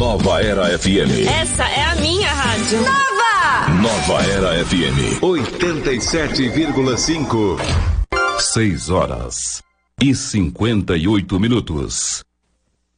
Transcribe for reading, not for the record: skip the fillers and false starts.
Nova Era FM. Essa é a minha rádio. Nova Era FM 87,5. 6 horas e 58 minutos.